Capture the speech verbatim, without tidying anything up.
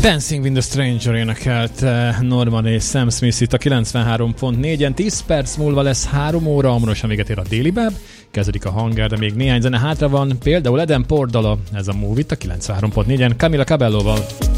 Dancing with the Stranger énekelt Norman és Sam Smith itt a kilencvenhárom pont négyen. tíz perc múlva lesz három óra, hamarosan véget ér a déli báb, kezdődik a hangar, de még néhány zene hátra van, például Eden Port dala, ez a Move itt a kilencvenhárom pont négyen Camila Cabelloval.